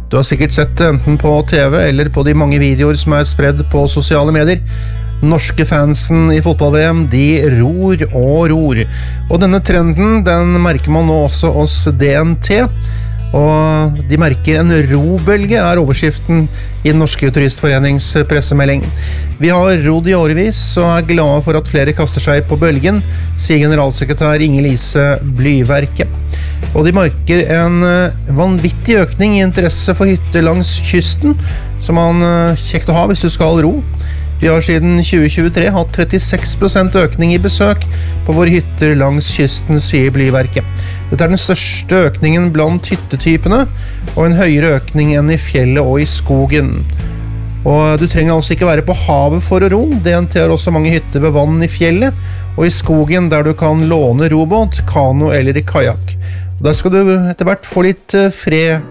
Du har sikkert sett det enten på TV eller på de mange videoer som spredd på sosiale medier. Norske fansen i fotball-VM, de ror og ror. Og denne trenden, den merker man nå også hos DNT. Og de merker en robølge overskriften i Den norske turistforenings pressemelding. Vi har rodd i årevis og glade for at flere kaster seg på bølgen, sier generalsekretær Inger-Lise Blyverke. Og de merker en vanvittig økning i interesse for hytter langs kysten, som man kjekt å ha hvis du skal ro. Vi har siden 2023 hatt 36% økning i besøk på våre hytter langs kysten, sier Blyverket. Dette den største økningen blant hyttetypene, og en høyere økning enn i fjellet og i skogen. Og du trenger altså ikke være på havet for å ro. DNT har også mange hytter ved vann i fjellet, og i skogen der du kan låne robåt, kano eller i kajak. Der skal du etter hvert få litt fred